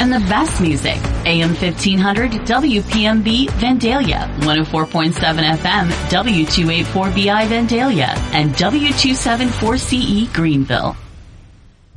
and the best music. AM 1500 WPMB Vandalia, 104.7 FM W284BI Vandalia, and W274CE Greenville.